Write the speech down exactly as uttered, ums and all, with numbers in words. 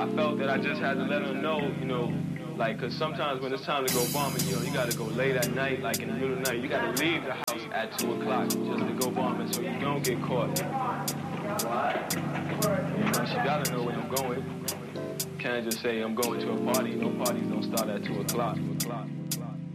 I felt that I just had to let her know, you know, like, cause sometimes when it's time to go bombing, you know, you gotta go late at night, like in the middle of the night. You gotta leave the house at two o'clock just to go bombing so you don't get caught. You know, she gotta know where I'm going. Can't just say I'm going to a party. No parties don't start at two o'clock. Two o'clock.